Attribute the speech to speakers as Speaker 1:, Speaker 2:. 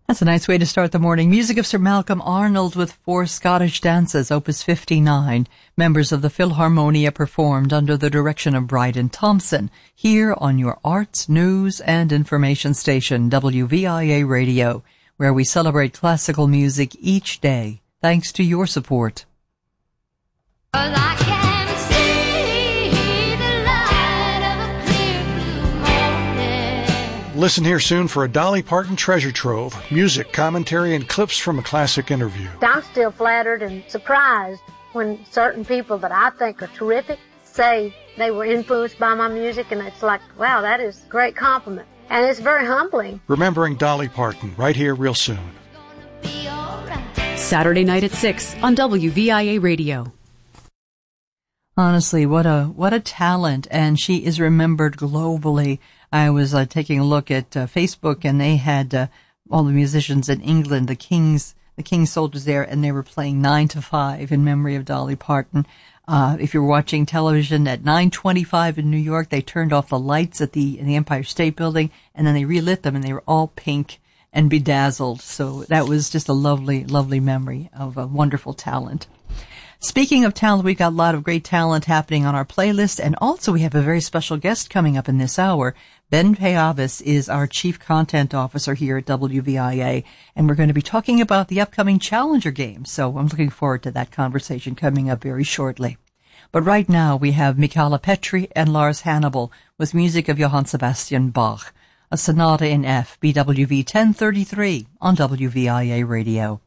Speaker 1: That's a nice way to start the morning. Music of Sir Malcolm Arnold with Four Scottish Dances, Opus 59. Members of the Philharmonia performed under the direction of Bryden Thompson, here on your arts, news, and information station, WVIA Radio, where we celebrate classical music each day, thanks to your support.
Speaker 2: Listen here soon for a Dolly Parton treasure trove, music, commentary, and clips from a classic interview.
Speaker 3: I'm still flattered and surprised when certain people that I think are terrific say they were influenced by my music, and it's like, wow, that is a great compliment. And it's very humbling.
Speaker 2: Remembering Dolly Parton, right here real soon.
Speaker 4: Saturday night at 6 on WVIA Radio.
Speaker 1: Honestly, what a talent, and she is remembered globally. I was taking a look at Facebook, and they had all the musicians in England, the King's soldiers there, and they were playing 9 to 5 in memory of Dolly Parton. If you're watching television at 9:25 in New York, they turned off the lights in the Empire State Building, and then they relit them, and they were all pink and bedazzled. So that was just a lovely, lovely memory of a wonderful talent. Speaking of talent, we've got a lot of great talent happening on our playlist, and also we have a very special guest coming up in this hour. Ben Payavis is our Chief Content Officer here at WVIA, and we're going to be talking about the upcoming Challenger game, so I'm looking forward to that conversation coming up very shortly. But right now we have Michala Petri and Lars Hannibal with music of Johann Sebastian Bach, a sonata in F, BWV 1033 on WVIA Radio.